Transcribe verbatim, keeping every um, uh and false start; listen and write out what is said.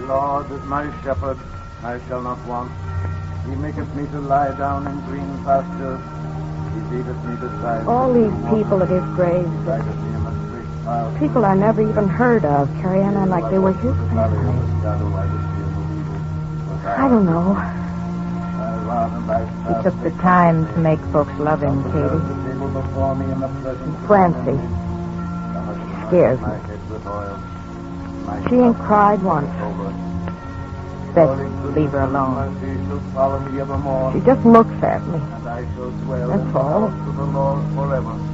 Lord is my shepherd, I shall not want. He maketh me to lie down in green pastures. He leadeth me beside All the these still people at waters. his grave, He guideth me in the straight path. people I never even heard of, carry on like they were his The valley of family. the shadow I would fear no evil. For thou I don't art know. with me. Thy rod and thy He staff, took the they time comfort to me. make folks love him, Thou preparest Katie. the table before me in the presence of Francie. my enemies. Thou hast anointed Scares my me. head with oil. My She ain't cup cried runneth once. over. Best Surely goodness leave her and alone. mercy shall follow me evermore. She just looks at me. And I shall dwell That's in the all. house of the Lord forever.